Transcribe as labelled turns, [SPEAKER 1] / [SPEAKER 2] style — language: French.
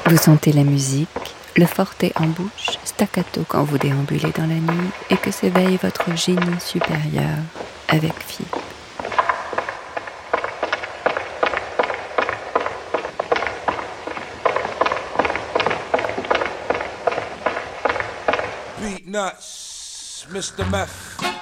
[SPEAKER 1] Vous sentez la musique, le forté en bouche, staccato quand vous déambulez dans la nuit et que s'éveille votre génie supérieur avec Philippe.
[SPEAKER 2] Beat nuts, Mr. Meth.